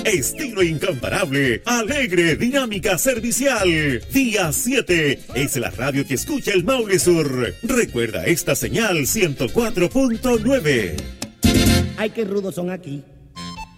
Estilo incomparable, alegre, dinámica, servicial. Día 7 es la radio que escucha el Maule Sur. Recuerda esta señal 104.9. Ay, qué rudos son aquí.